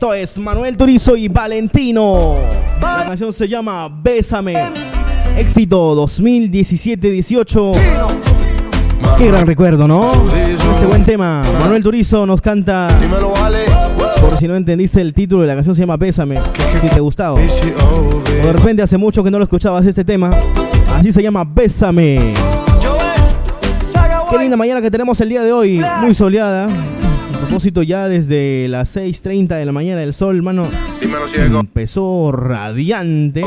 Esto es Manuel Turizo y Valentino. La canción se llama Bésame. Éxito 2017-18. Qué gran recuerdo, ¿no? Este buen tema. Manuel Turizo nos canta. Por si no entendiste el título de la canción, se llama Bésame. Si te gustaba. O de repente hace mucho que no lo escuchabas este tema. Así se llama Bésame. Qué linda mañana que tenemos el día de hoy. Muy soleada. A propósito, ya desde las 6:30 de la mañana el sol, hermano, empezó radiante.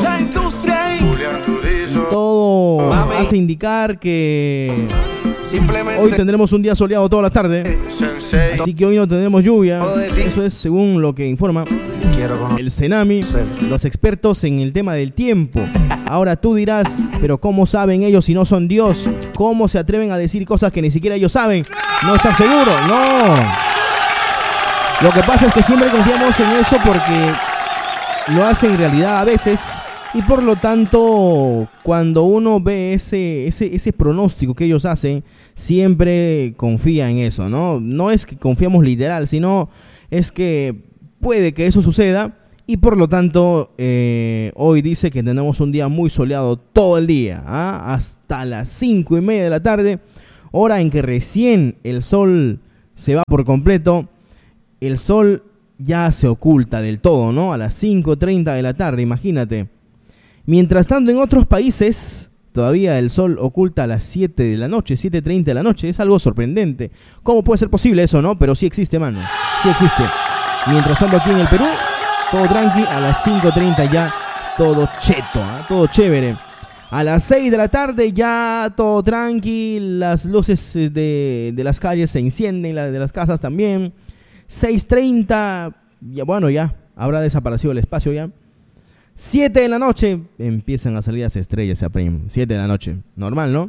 Todo hace indicar que hoy tendremos un día soleado toda la tarde. Así que hoy no tendremos lluvia. Eso es según lo que informa el Cenami, los expertos en el tema del tiempo. Ahora tú dirás, pero ¿cómo saben ellos si no son Dios? ¿Cómo se atreven a decir cosas que ni siquiera ellos saben? ¿No estás seguro? No. Lo que pasa es que siempre confiamos en eso porque lo hacen realidad a veces. Y por lo tanto, cuando uno ve ese pronóstico que ellos hacen, siempre confía en eso, ¿no? No es que confiamos literal, sino es que puede que eso suceda. Y por lo tanto, hoy dice que tenemos un día muy soleado todo el día, hasta las 5:30 de la tarde, hora en que recién el sol se va por completo. El sol ya se oculta del todo, ¿no? A las 5:30 de la tarde, imagínate. Mientras tanto, en otros países, todavía el sol oculta a las 7 de la noche, 7:30 de la noche. Es algo sorprendente. ¿Cómo puede ser posible eso, no? Pero sí existe, mano. Sí existe. Mientras tanto, aquí en el Perú, todo tranqui, a las 5:30 ya todo cheto, todo chévere. A las 6 de la tarde ya todo tranqui, las luces de las calles se encienden, las de las casas también. 6:30, ya, bueno, ya habrá desaparecido el espacio ya. 7 de la noche empiezan a salir las estrellas, se aprenden. 7 de la noche, normal, ¿no?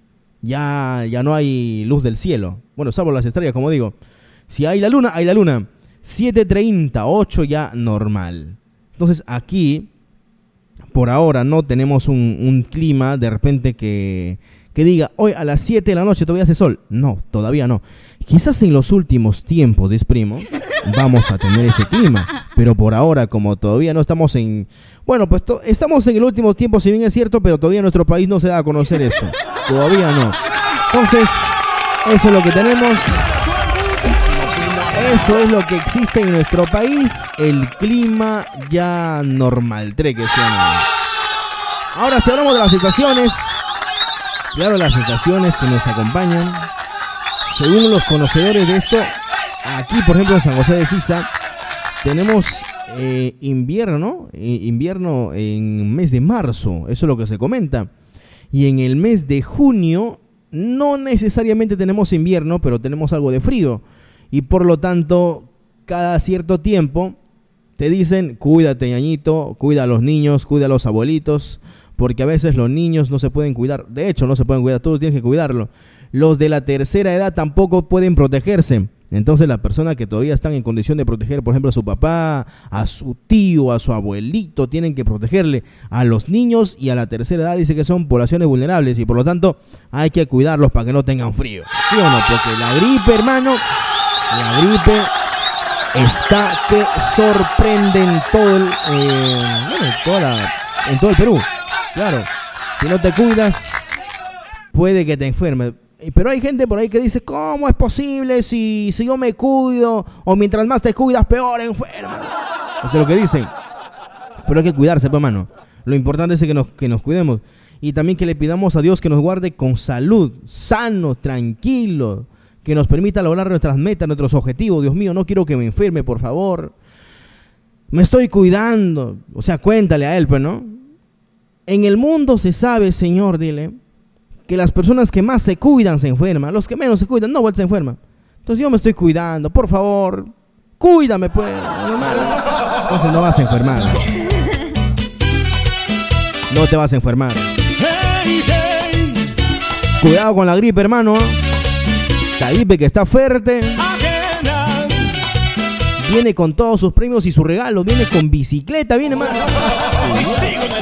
Ya no hay luz del cielo. Bueno, salvo las estrellas, como digo. Si hay la luna, hay la luna. 7:30, 8 ya normal. Entonces aquí, por ahora, no tenemos un clima de repente que diga, hoy a las 7 de la noche todavía hace sol. No, todavía no. Quizás en los últimos tiempos, desprimo, vamos a tener ese clima. Pero por ahora, como todavía no estamos en... Bueno, pues estamos en el último tiempo, si bien es cierto, pero todavía nuestro país no se da a conocer eso. Todavía no. Entonces, eso es lo que tenemos. Eso es lo que existe en nuestro país, el clima ya normal, treque suena. Ahora si hablamos de las estaciones, claro, las estaciones que nos acompañan, según los conocedores de esto, aquí por ejemplo en San José de Sisa, tenemos invierno, ¿no? Invierno en mes de marzo, eso es lo que se comenta. Y en el mes de junio, no necesariamente tenemos invierno, pero tenemos algo de frío. Y por lo tanto, cada cierto tiempo te dicen, cuídate, ñañito, cuida a los niños, cuida a los abuelitos, porque a veces los niños no se pueden cuidar. De hecho, no se pueden cuidar, tú tienes que cuidarlo. Los de la tercera edad tampoco pueden protegerse. Entonces, las personas que todavía están en condición de proteger, por ejemplo, a su papá, a su tío, a su abuelito, tienen que protegerle. A los niños y a la tercera edad dice que son poblaciones vulnerables y por lo tanto hay que cuidarlos para que no tengan frío. ¿Sí o no? Porque la gripe, hermano... La gripe está que sorprende en todo en todo el Perú. Claro, si no te cuidas, puede que te enfermes. Pero hay gente por ahí que dice, ¿cómo es posible si yo me cuido? O mientras más te cuidas, peor enfermas. Eso es lo que dicen. Pero hay que cuidarse, pues, hermano. Lo importante es que nos cuidemos. Y también que le pidamos a Dios que nos guarde con salud, sanos, tranquilos. Que nos permita lograr nuestras metas, nuestros objetivos. Dios mío, no quiero que me enferme, por favor. Me estoy cuidando. O sea, cuéntale a él, pues, ¿no? En el mundo se sabe, Señor, dile, que las personas que más se cuidan se enferman. Los que menos se cuidan, no se enferman. Entonces yo me estoy cuidando, por favor. Cuídame, pues. Entonces no vas a enfermar. No te vas a enfermar. Cuidado con la gripe, hermano. La gripe que está fuerte. Viene con todos sus premios y sus regalos. Viene con bicicleta. Viene más.